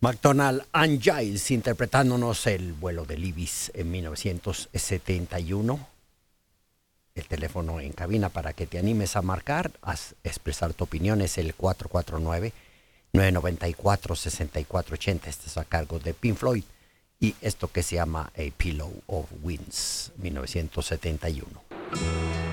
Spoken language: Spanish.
McDonald and Giles interpretándonos El vuelo de Ibis en 1971. El teléfono en cabina para que te animes a marcar, a expresar tu opinión es el 449-994-6480. Este es a cargo de Pink Floyd y esto que se llama A Pillow of Winds, 1971.